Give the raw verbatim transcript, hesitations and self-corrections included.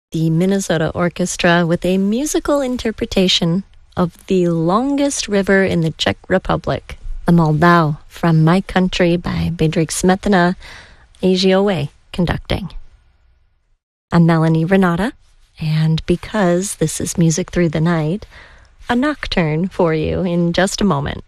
The Minnesota Orchestra with a musical interpretation of the longest river in the Czech Republic, the Moldau, from My Country by Bedřich Smetana, A J O A conducting. I'm Melanie Renata, and because this is Music Through the Night, a nocturne for you in just a moment.